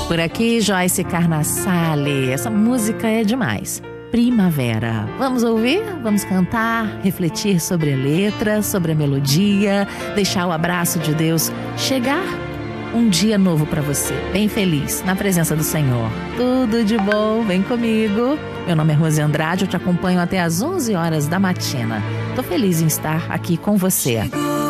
Por aqui, Joyce Carnassale. Essa música é demais. Primavera. Vamos ouvir? Vamos cantar, refletir sobre a letra, sobre a melodia, deixar o abraço de Deus chegar. Um dia novo para você, bem feliz, na presença do Senhor. Tudo de bom, vem comigo. Meu nome é Rose Andrade, eu te acompanho até às 11 horas da matina. Tô feliz em estar aqui com você.